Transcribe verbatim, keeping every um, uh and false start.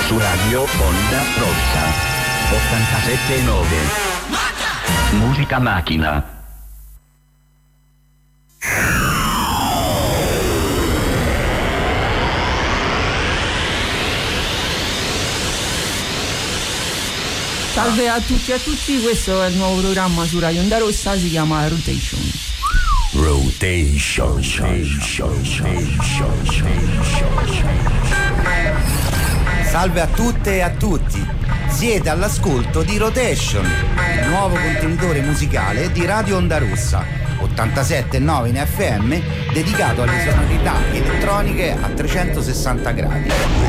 su Radio Onda Rossa ottantasette e nove. Musica macchina. Salve a tutti e a tutti, questo è il nuovo programma su Radio Onda Rossa, si chiama Rotation. Rotation. Salve a tutte e a tutti, siete all'ascolto di Rotation, il nuovo contenitore musicale di Radio Onda Rossa ottantasette e nove in F M, dedicato alle sonorità elettroniche a trecentosessanta gradi.